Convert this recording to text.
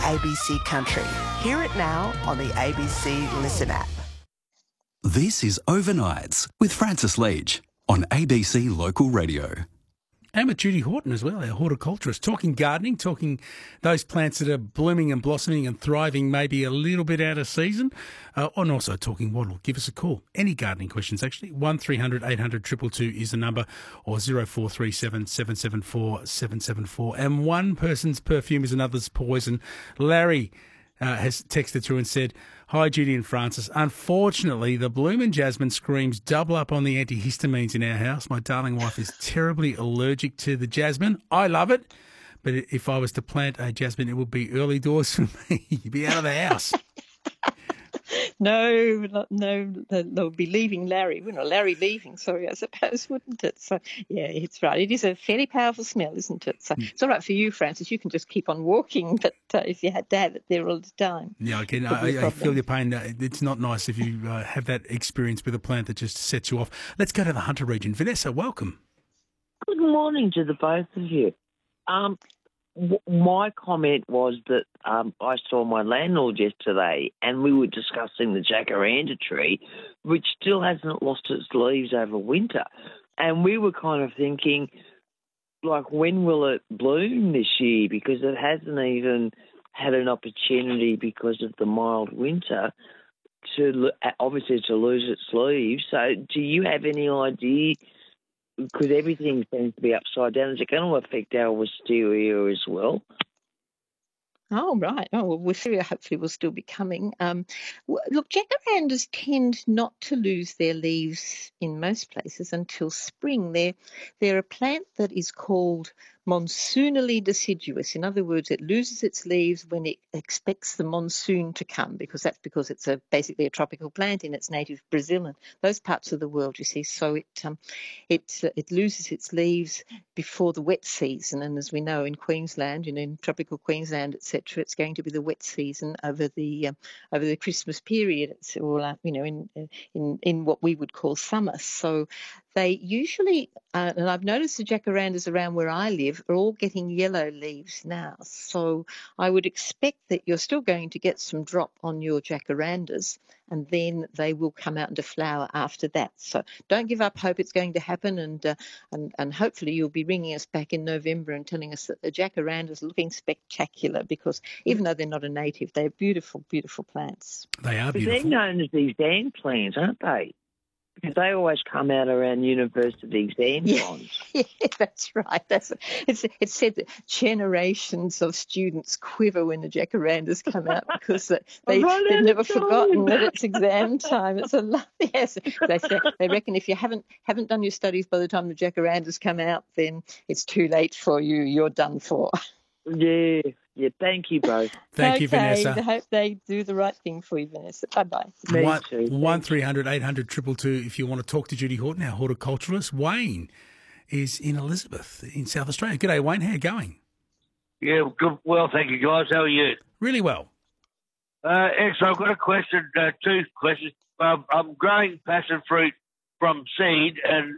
ABC Country. Hear it now on the ABC Listen app. This is Overnights with Francis Leach on ABC Local Radio. And with Judy Horton as well, our horticulturist, talking gardening, talking those plants that are blooming and blossoming and thriving maybe a little bit out of season, and also talking wattle. Give us a call. Any gardening questions, actually. 1300 800 222 is the number, or 0437 774 774. And one person's perfume is another's poison. Larry has texted through and said, "Hi, Judy and Francis. Unfortunately, the bloom and jasmine screams double up on the antihistamines in our house. My darling wife is terribly allergic to the jasmine. I love it, but if I was to plant a jasmine, it would be early doors for me. You'd be out of the house." No, they'll be leaving Larry. Well, Larry leaving, sorry, I suppose, wouldn't it? So, yeah, it's right. It is a fairly powerful smell, isn't it? So it's all right for you, Francis. You can just keep on walking, but if you had to have it there all the time. Yeah, again, I feel your pain. It's not nice if you have that experience with a plant that just sets you off. Let's go to the Hunter region. Vanessa, welcome. Good morning to the both of you. My comment was that I saw my landlord yesterday and we were discussing the jacaranda tree, which still hasn't lost its leaves over winter. And we were kind of thinking, like, when will it bloom this year? Because it hasn't even had an opportunity because of the mild winter to lose its leaves. So do you have any idea? Because everything seems to be upside down. Is it going to affect our wisteria as well? Oh, right. Oh, well, wisteria hopefully will still be coming. Look, jacarandas tend not to lose their leaves in most places until spring. They're a plant that is called monsoonally deciduous. In other words, it loses its leaves when it expects the monsoon to come, because it's basically a tropical plant in its native Brazil and those parts of the world, you see. So it loses its leaves before the wet season. And as we know, in Queensland, in tropical Queensland, etc., it's going to be the wet season over the Christmas period. It's all in what we would call summer. So they usually, and I've noticed the jacarandas around where I live are all getting yellow leaves now. So I would expect that you're still going to get some drop on your jacarandas, and then they will come out into flower after that. So don't give up hope it's going to happen, and hopefully you'll be ringing us back in November and telling us that the jacarandas are looking spectacular, because even though they're not a native, they're beautiful, beautiful plants. They are beautiful. They're known as these sand plants, aren't they? Because they always come out around university exam times. Yeah, that's right. It's said that generations of students quiver when the jacarandas come out because they've never forgotten that it's exam time. It's yes. They reckon if you haven't done your studies by the time the jacarandas come out, then it's too late for you. You're done for. Yeah. Yeah, thank you both. Thank you, Vanessa. I hope they do the right thing for you, Vanessa. Bye-bye. 1300 800 222 if you want to talk to Judy Horton, our horticulturist. Wayne is in Elizabeth in South Australia. G'day, Wayne. How are you going? Yeah, good. Well, thank you, guys. How are you? Really well. Excellent. I've got a question, two questions. I'm growing passion fruit from seed, and